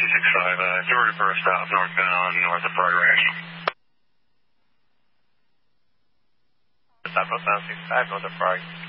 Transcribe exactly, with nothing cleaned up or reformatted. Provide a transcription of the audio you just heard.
six five, uh, zero reverse south, northbound, north of Progress. Southbound six five, north of Progress.